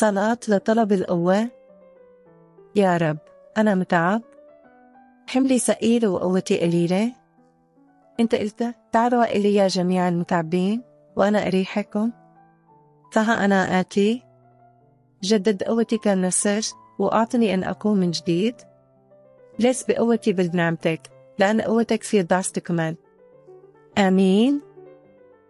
صلاة لطلب القوة. يا رب أنا متعب، حملي ثقيل وقوتي قليلة. أنت قلت تعالوا إلي يا جميع المتعبين وأنا أريحكم، فها أنا آتي. جدد قوتي كالنسر وأعطني أن أقوم من جديد. ليس بقوتي بل بنعمتك، لأن قوتك في ضعف تكمل. آمين.